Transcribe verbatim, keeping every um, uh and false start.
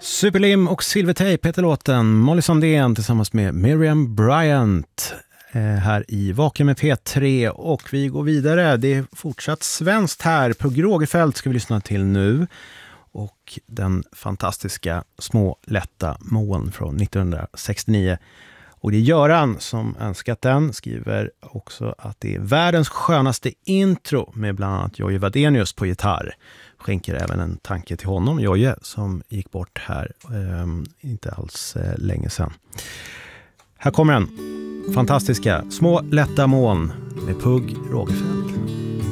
Superlim och Silvertape heter låten. Molly Sandén tillsammans med Miriam Bryant eh, här i Vaken med P tre. Och vi går vidare. Det är fortsatt svenskt här. På Grågefält ska vi lyssna till nu. Och den fantastiska Små lätta moln från nittonhundrasextionio. Och det är Göran som önskat den. Skriver också att det är världens skönaste intro med bland annat Jojje Wadenius på gitarr. Skänker även en tanke till honom, Jojje, som gick bort här eh, inte alls eh, länge sedan. Här kommer den fantastiska Små lätta moln med Pugh Rogefeldt.